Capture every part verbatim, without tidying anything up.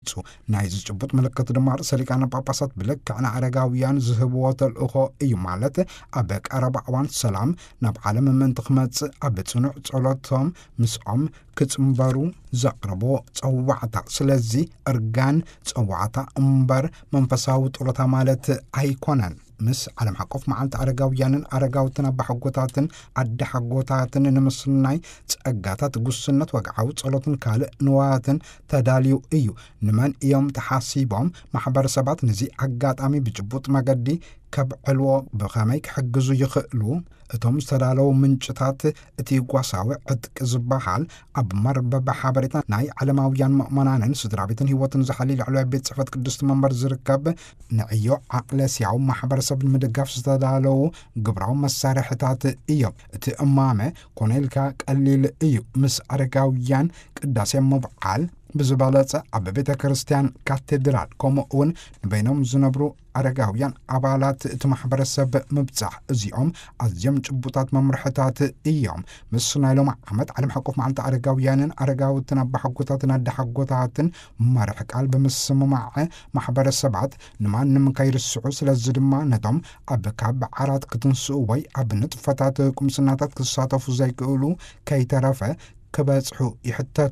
ገለጹ ናይ ዝጭቡጥ ምልክት ድማ ርእሰ ሊቃነ ጳጳሳት ብልክዕ ንዓረጋውያን ዝህብዎ ተልእኮ እዩ ማለት ኣብ ቀረባ እዋን ሰላም ናብ ዓለም ምእንቲ ክመጽእ ኣብ ጽኑዕ ጸሎቶም ምስኦም ክጽምበሩ ዘቕርቦ ጸዋዕታ ስለዚ እርጋን ጸዋዕታ እምበር መንፈሳዊ ጡረታ ማለት ኣይኮነን ምስ ዓለም ሓቆፍ መዓልቲ አረጋውያንን አረጋውትን አባሐጎታትን አዳሐጎታትን ንምስልናይ ጸጋታት ጉስነት ወግዓዊ ጸሎትን ካልእ ንዋያትን ተዳልዩ እዩ ንመን እዮም ተሓሲቦም ማሕበረሰባት ነዚ አጋጣሚ ብጭቡጥ መገዲ ከብዕልዎ ብኸመይ ክሕግዙ ይኽእሉ እቶም ዝተዳለዉ ምንጭታት እቲ ጓሳዊ ዕጥቂ ዝበሃል ኣብ መርበብ ሓበሬታ ናይ ዓለማውያን ምእመናንን ስድራቤትን ህይወትን ዝሓልል ዕሉይ ቤት ጽሕፈት ቅዱስ መንበር ዝርከብ ንዕዮ ኣቅለስያዊ ማሕበረሰብ ንምድጋፍ ዝተዳለዉ ግብራዊ መሳርሕታት እዮም እቲ እማመ ኮነልካ ቀሊል እዩ ምስ አረጋውያን ቅዳሴ ምብዓል ብዝበለጸ ኣብ ቤተ ክርስቲያን ካቴድራል ከምኡውን ንበይኖም ዝነብሩ አረጋውያን አባላት እቲ ማሕበረሰብ ምብጻሕ እዚኦም ኣዝዮም ጭቡጣት መምርሕታት እዮም ምስ ናይሎም ዓመት ዓለም ሓቆፍ መዓልቲ አረጋውያንን አረጋውትን አባሐጎታትን አዳሐጎታትን መርሕ ቃል ብምስምማዕ ማሕበረሰባት ንማንም ከይርስዑ ስለዚ ድማ ነቶም ኣብ ካብ ዓራት ክትንስኡ ወይ ኣብ ንጥፈታት ቁምስናታት ክሳተፉ ዘይክእሉ ከይተረፈ ክበጽሑ ይሕተቱ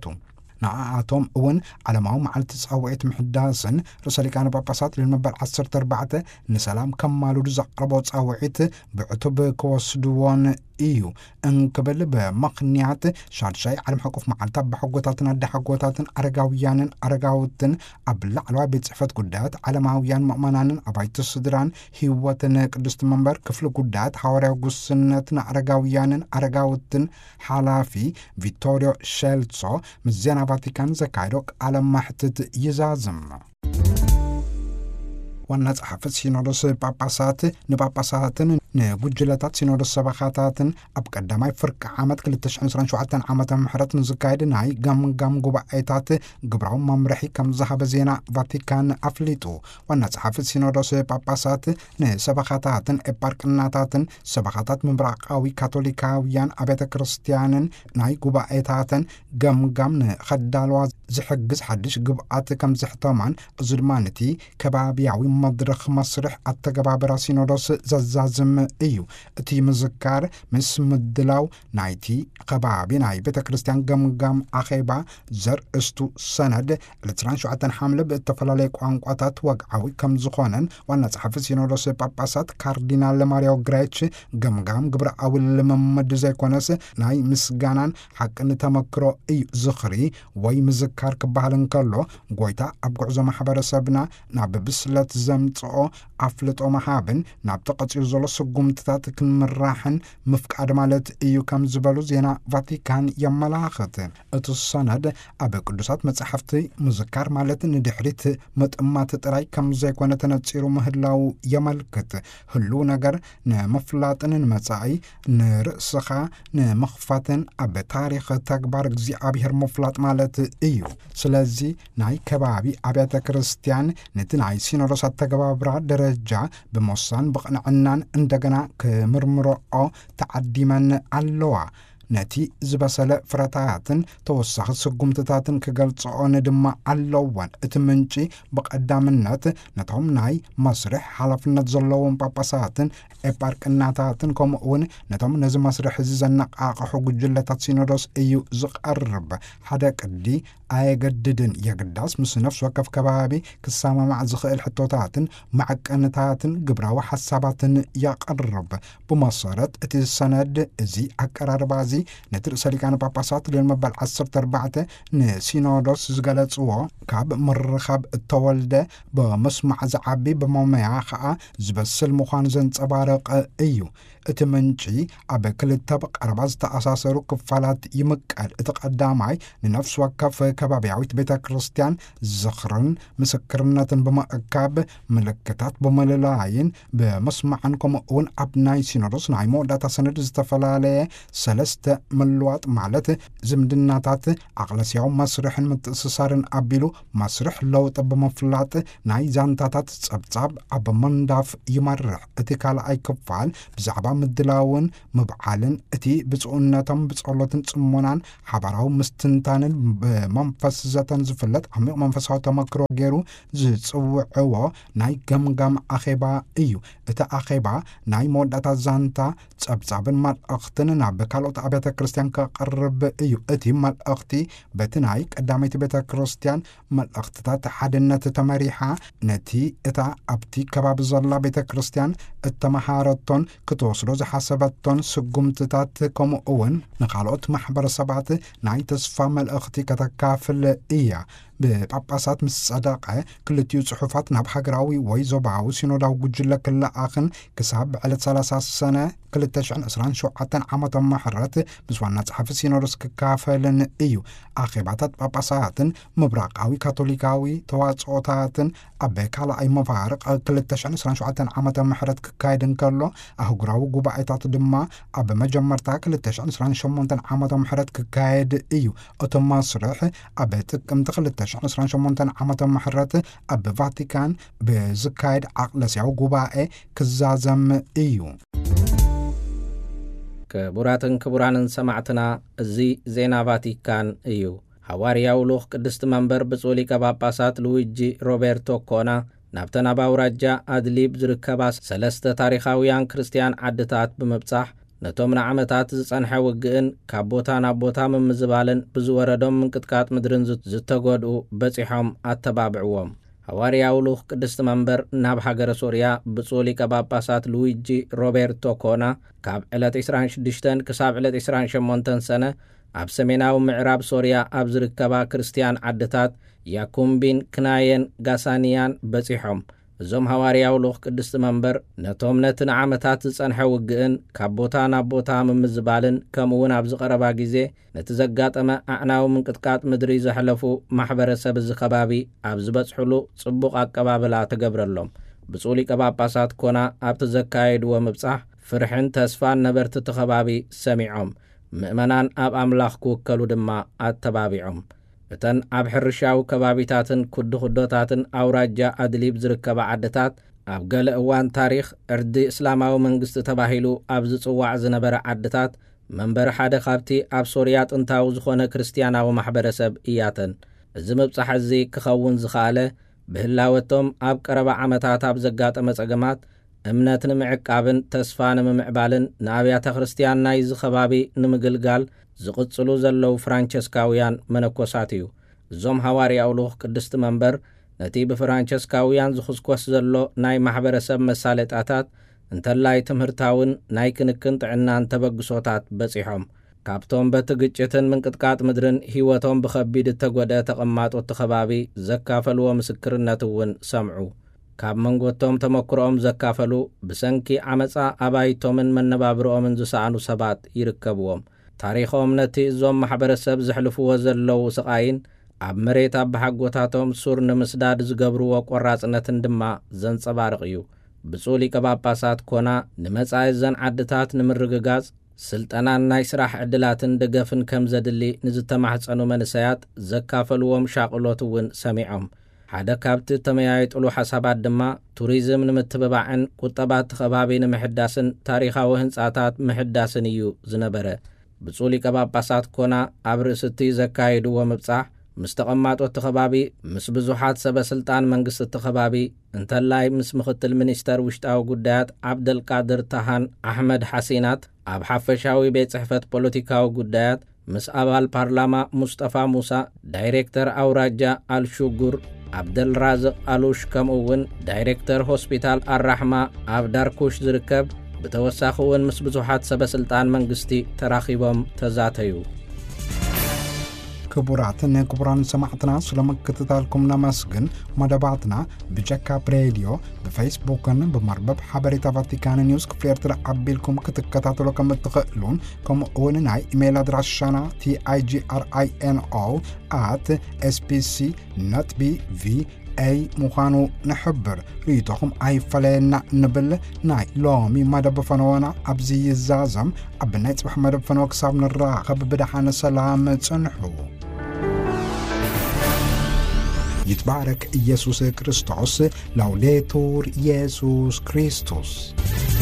ንዓኣቶም እውን ዓለማዊ መዓልቲ ጻውዒት ምሕዳስን ርእሰ ሊቃነ ጳጳሳት ለመበል ዓሰርተ ኣርባዕተ ንሰላም ከማልዱ ዘቕርቦ ጻውዒት ብዕቱብ ክወስድዎን እዩ እንክብል በምኽንያት ሻድሻይ ዓለም ሓቆፍ መዓልቲ አባሐጎታትን አዳሐጎታትን አረጋውያንን አረጋውትን ኣብ ላዕለዋይ ቤት ጽሕፈት ጉዳያት ዓለማውያን ምእመናንን ኣባይቲ ስድራን ህይወትን ቅድስት መንበር ክፍሊ ጉዳያት ሐዋርያዊ ጉስነትን አረጋውያንን አረጋውትን ሓላፊ ቪቶሪዮ ሼልሶ ምስ ዜና ቫቲካን ዘካይዶ ቃለ ማሕትት ይዛዝም ዋና ጸሐፊ ሲኖዶስ ጳጳሳት ንጳጳሳትን ንጉጅለታት ሲኖዶስ ሰባኻታትን ኣብ ቀዳማይ ፍርቂ ዓመት ክልተ ሽሕን ዕስራን ሸውዓተን ዓመተ ምህረት ንዝካየድ ናይ ጋምጋም ጉባኤታት ግብራዊ መምርሒ ከም ዝሃበ ዜና ቫቲካን ኣፍሊጡ ዋና ጸሐፊ ሲኖዶስ ጳጳሳት ንሰባኻታትን ኤፓርቅናታትን ሰባኻታት ምብራቃዊ ካቶሊካውያን አብያተ ክርስቲያንን ናይ ጉባኤታትን ገምጋም ንኸዳልዋ ዝሕግዝ ሓድሽ ግብኣት ከም ዝሕተማን እዚ ድማ ነቲ ከባቢያዊ መድረኽ መስርሕ ኣተገባብራ ሲኖዶስ ዘዛዝም እዩ እቲ ምዝካር ምስ ምድላው ናይቲ ከባቢ ናይ ቤተ ክርስቲያን ገምጋም ኣኼባ ዘርእስቱ ሰነድ ዕስራን ሸውዓተ ሓምለ ብተፈላለየ ቋንቋታት ወግዓዊ ከም ዝኾነን ዋና ጸሐፊ ሲኖዶስ ጳጳሳት ካርዲናል ማርያው ግሬች ገምጋም ግብረኣዊ ልምምድ ዘይኮነስ ናይ ምስጋናን ሓቅን ተመክሮ እዩ ዝኽሪ ወይ ምዝካር ክበሃል እንከሎ ጎይታ ኣብ ጉዕዞ ማሕበረሰብና ናብ ብስለት ዘምጽኦ ኣፍልጦ መሃብን ናብ ተቐጺሉ ዘሎ ስጉምትታት ክንምራሕን ምፍቃድ ማለት እዩ ከም ዝበሉ ዜና ቫቲካን የመላኽት እቲ ሰነድ ኣብ ቅዱሳት መጻሕፍቲ ምዝካር ማለት ንድሕሪት ምጥማት ጥራይ ከም ዘይኮነ ተነጺሩ ምህላው የመልክት ህሉ ነገር ንምፍላጥን ንመጻኢ ንርእስኻ ንምኽፋትን ኣብ ታሪኽ ተግባር እግዚኣብሔር ምፍላጥ ማለት እዩ ስለዚ ናይ ከባቢ አብያተ ክርስቲያን ነቲ ናይ ሲኖዶስ አተገባብራ ደረጃ ብመወሳን ብቕንዕናን እንደገና ክምርምሮኦ ተዓዲመን ኣለዋ ነቲ ዝበሰለ ፍረታትን ተወሳኺ ስጉምትታትን ክገልጽኦን ድማ ኣለወን እቲ ምንጪ ብቐዳምነት ነቶም ናይ መስርሕ ሓላፍነት ዘለዎም ጳጳሳትን ኤፓርቅናታትን ከምኡውን ነቶም ነዚ መስርሕ እዚ ዘነቃቕሑ ጉጅለታት ሲኖዶስ እዩ ዝቐርብ ሓደ ቅዲ ኣየገድድን የግዳስ ምስ ነፍሲ ወከፍ ከባቢ ክሰማማዕ ዝኽእል ሕቶታትን ማዕቀንታትን ግብራዊ ሓሳባትን ያቐርብ ብመሰረት እቲ ሰነድ እዚ ኣቀራርባ እዚ ነቲ ርእሰ ሊቃነ ጳጳሳት ለመበል ዓሰርተ ኣርባዕተ ንሲኖዶስ ዝገለጽዎ ካብ ምርኻብ እተወልደ በመስማዕ ዝዓቢ ብመመያ ከዓ ዝበስል ምዃኑ ዘንጸባረቐ እዩ እቲ ምንጪ ኣብ ክልተ ብቐረባ ዝተኣሳሰሩ ክፋላት ይምቀል እቲ ቀዳማይ ንነፍሲ ወከፍ ከባቢያዊት ቤተ ክርስቲያን ዝኽርን ምስክርነትን ብምእካብ ምልክታት ብምልላይን ብምስማዕን ከምኡውን ኣብ ናይ ሲኖዶስ ናይ መወዳእታ ሰነድ ዝተፈላለየ ሰለስተ ምልዋጥ ማለት ዝምድናታት ኣቕለስያዊ መስርሕን ምትእስሳርን ኣቢሉ መስርሕ ለውጢ ብምፍላጥ ናይ ዛንታታት ጸብጻብ ኣብ መንዳፍ ይመርሕ እቲ ካልኣይ ክፋል ብዛዕባ ምድላውን ምብዓልን እቲ ብጽኡነቶም ብጸሎትን ጽሞናን ሓባራዊ ምስትንታንን መንፈስ ዘተን ዝፍለጥ ዓሚቕ መንፈሳዊ ተመክሮ ገይሩ ዝጽውዕዎ ናይ ገምጋም ኣኼባ እዩ። እቲ ኣኼባ ናይ መወዳእታ ዛንታ ጸብጻብን መልእኽትን ናብ ካልኦት ኣብያተ ክርስቲያን ከቕርብ እዩ። እቲ መልእኽቲ በቲ ናይ ቀዳመይቲ ቤተ ክርስቲያን መልእኽትታት ሓድነት ተመሪሓ ነቲ እታ ኣብቲ ከባቢ ዘላ ቤተ ክርስቲያን እተመሃረቶን ክትወስዶ ዝሓሰበቶን ስጉምትታት ከምኡ እውን ንኻልኦት ማሕበረሰባት ናይ ተስፋ መልእኽቲ ከተካፍል እያ። ብጳጳሳት ምስ ጸደቐ ክልቲኡ ጽሑፋት ናብ ሃገራዊ ወይ ዞባዊ ሲኖዳዊ ጉጅለ ክለኣኽን ክሳብ ዕለት ሰላሳ ሰነ ክልተ ሽሕን ዕስራን ሸውዓተን ዓመተ ምሕረት ምስ ዋና ጸሓፊ ሲኖዶስ ክካፈልን እዩ። ኣኼባታት ጳጳሳትን ምብራቃዊ ካቶሊካዊ ተዋጽኦታትን ኣብ ካልኣይ መፋርቕ ክልተ ሽሕን ዕስራን ሸውዓተን ዓመተ ምሕረት ክካየድ እንከሎ ኣህጉራዊ ጉባኤታት ድማ ኣብ መጀመርታ ክልተ ሽሕን ዕስራን ሸሞንተን ዓመተ ምሕረት ክካየድ እዩ። እቶም መስርሕ ኣብ ጥቅምቲ ክልተ ሽሕን ዕስራን ሸሞንተን ዓመተ ምሕረት ኣብ ቫቲካን ብዝካየድ ዓቅለስያዊ ጉባኤ ክዛዘም እዩ። ክቡራትን ክቡራንን ሰማዕትና እዚ ዜና ቫቲካን እዩ። ሐዋርያው ልኡኽ ቅድስቲ መንበር ብፁዕ ሊቀ ጳጳሳት ሉዊጂ ሮቤርቶ ኮና ናብተን ኣብ ኣውራጃ ኣድሊብ ዝርከባ ሰለስተ ታሪኻውያን ክርስቲያን ዓድታት ብምብጻሕ ነቶም ንዓመታት ዝጸንሐ ውግእን ካብ ቦታ ናብ ቦታ ምምዝባልን ብዝወረዶም ምንቅጥቃጥ ምድርን ዝተጐድኡ በጺሖም ኣተባብዕዎም። ሐዋርያው ልኡኽ ቅድስቲ መንበር ናብ ሃገረ ሶርያ ብፁዕ ሊቀ ጳጳሳት ሉዊጂ ሮቤርቶ ኮና ካብ ዕለት ዕስራን ሽዱሽተ ክሳብ ዕለት ዕስራን ሸሞንተ ሰነ ኣብ ሰሜናዊ ምዕራብ ሶርያ ኣብ ዝርከባ ክርስቲያን ዓድታት ያኩምቢን፣ ክናየን፣ ጋሳንያን በጺሖም። እዞም ሐዋርያው ልኡኽ ቅድስቲ መንበር ነቶም ነቲ ንዓመታት ዝጸንሐ ውግእን ካብ ቦታ ናብ ቦታ ምምዝባልን ከምኡውን ኣብ ዝቐረባ ግዜ ነቲ ዘጋጠመ ኣዕናዊ ምንቅጥቃጥ ምድሪ ዘሕለፉ ማሕበረሰብ እዚ ከባቢ ኣብ ዝበጽሕሉ ጽቡቕ ኣቀባብላ ተገብረሎም። ብፁዕ ሊቀ ጳጳሳት ኮና ኣብቲ ዘካየድዎ ምብጻሕ ፍርሕን ተስፋን ነበርቲ እቲ ከባቢ ሰሚዖም ምእመናን ኣብ ኣምላኽ ክውከሉ ድማ ኣተባቢዖም። እተን ኣብ ሕርሻዊ ከባቢታትን ኩድኹዶታትን ኣውራጃ ኣድሊብ ዝርከባ ዓድታት ኣብ ገለ እዋን ታሪኽ ዕርዲ እስላማዊ መንግስቲ ተባሂሉ ኣብ ዝጽዋዕ ዝነበረ ዓድታት መንበሪ ሓደ ካብቲ ኣብ ሶርያ ጥንታዊ ዝኾነ ክርስቲያናዊ ማሕበረሰብ እያተን። እዚ ምብጻሕ እዚ ክኸውን ዝኸኣለ ብህላወቶም ኣብ ቀረባ ዓመታት ኣብ ዘጋጠመ ጸገማት እምነት ንምዕቃብን ተስፋ ንምምዕባልን ንኣብያተ ክርስቲያን ናይ ዝኸባቢ ንምግልጋል ዝቕጽሉ ዘለዉ ፍራንቸስካውያን መነኮሳት እዩ። እዞም ሐዋርያው ልኡኽ ቅድስቲ መንበር ነቲ ብፍራንቸስካውያን ዝኽስኮስ ዘሎ ናይ ማሕበረሰብ መሳለጣታት እንተላይ ትምህርታውን ናይ ክንክን ጥዕናን ተበግሶታት በጺሖም። ካብቶም በቲ ግጭትን ምንቅጥቃጥ ምድርን ህይወቶም ብኸቢድ እተጐድአ ተቐማጦት ከባቢ ዘካፈልዎ ምስክርነት እውን ሰምዑ። ካብ መንጎቶም ተመክሮኦም ዘካፈሉ ብሰንኪ ዓመፃ ኣባይቶምን መነባብሮኦምን ዝሰኣኑ ሰባት ይርከብዎም። ታሪኾም ነቲ እዞም ማሕበረሰብ ዘሕልፍዎ ዘለዉ ስቓይን ኣብ መሬት ኣብ ብሓጎታቶም ሱር ንምስዳድ ዝገብርዎ ቆራጽነትን ድማ ዘንጸባርቕ እዩ። ብፁዕ ሊቀ ጳጳሳት ኮና ንመጻኢ ዘን ዓድታት ንምርግጋጽ ስልጠናን ናይ ስራሕ ዕድላትን ደገፍን ከም ዘድሊ ንዝተማሕፀኑ መንሰያት ዘካፈልዎም ሻቅሎት እውን ሰሚዖም። ሓደ ካብቲ ተመያይጥሉ ሓሳባት ድማ ቱሪዝም ንምትብባዕን ቁጠባት ከባቢ ንምሕዳስን ታሪኻዊ ህንጻታት ምሕዳስን እዩ ዝነበረ። ብፁዕ ሊቀ ጳጳሳት ኮና ኣብ ርእስቲ ዘካይድዎ ምብጻሕ ምስ ተቐማጦት ከባቢ ምስ ብዙሓት ሰበስልጣን መንግስቲ ከባቢ እንተላይ ምስ ምክትል ሚኒስተር ውሽጣዊ ጉዳያት ዓብደልቃድር ታሃን ኣሕመድ ሓሲናት ኣብ ሓፈሻዊ ቤት ጽሕፈት ፖለቲካዊ ጉዳያት ምስ ኣባል ፓርላማ ሙስጠፋ ሙሳ ዳይሬክተር ኣውራጃ አልሹጉር ዓብደልራዝቅ አሉሽ ከምኡውን ዳይሬክተር ሆስፒታል አራሕማ ኣብ ዳርኩሽ ዝርከብ ብተወሳኺ እውን ምስ ብዙሓት ሰበስልጣን መንግስቲ ተራኺቦም ተዛተዩ። ክቡራትን ክቡራን ሰማዕትና ስለመከታተልኩም ነመስግን። መደባትና ብጀካፕ ሬድዮ ብፌስቡክን ብመርበብ ሓበሬታ ቫቲካን ኒውስ ክፍሊ ኤርትራ ዓቢልኩም ክትከታተሉ ከም እትኽእሉን ከምኡውን ናይ ኢሜይል ኣድራሻና ቲኣይጂአርኣይኤንኦ ኣት ኤስቢሲ ነት ቢቪ ኣይ ምዃኑ ንሕብር። ርኢቶኹም ኣይፈለየና ንብል ናይ ሎሚ መደብ ፈነወና ኣብዚ ይዛዘም። ኣብ ናይ ጽባሕ መደብ ፈነወ ክሳብ ንራኸብ ብድሓነ ሰላም ጽንሑ። ይትባረክ ኢየሱስ ክርስቶስ። ላውዴቱር ኢየሱስ ክርስቶስ።